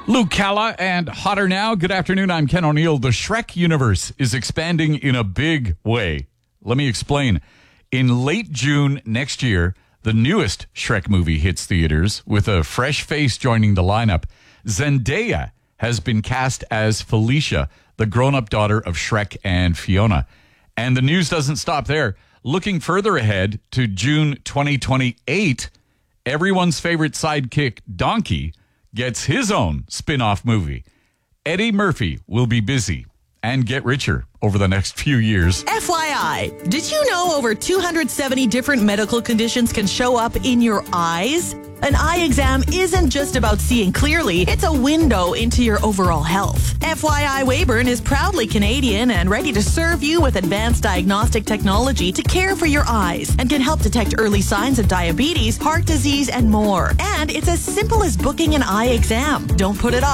Luke Calla and Hotter Now. Good afternoon. I'm Ken O'Neill. The Shrek universe is expanding in a big way. Let me explain. In late June next year, the newest Shrek movie hits theaters with a fresh face joining the lineup. Zendaya has been cast as Felicia, the grown-up daughter of Shrek and Fiona. And the news doesn't stop there. Looking further ahead to June 2028, everyone's favorite sidekick, Donkey, gets his own spin-off movie. Eddie Murphy will be busy and get richer over the next few years. FYI, did you know over 270 different medical conditions can show up in your eyes? An eye exam isn't just about seeing clearly, it's a window into your overall health. FYI Weyburn is proudly Canadian and ready to serve you with advanced diagnostic technology to care for your eyes and can help detect early signs of diabetes, heart disease, and more. And it's as simple as booking an eye exam. Don't put it off.